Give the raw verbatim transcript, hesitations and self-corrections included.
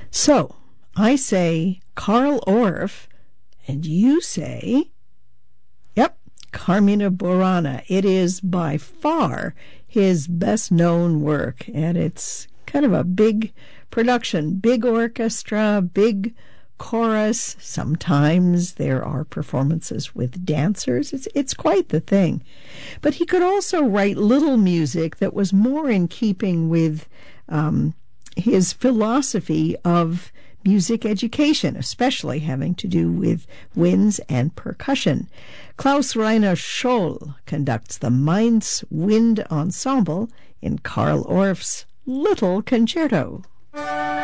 So, I say Carl Orff, and you say, yep, Carmina Burana. It is by far his best-known work, and it's kind of a big production, big orchestra, big chorus. Sometimes there are performances with dancers. It's it's quite the thing. But he could also write little music that was more in keeping with um, his philosophy of music education, especially having to do with winds and percussion. Klaus Rainer Scholl conducts the Mainz Wind Ensemble in Carl Orff's Little Concerto.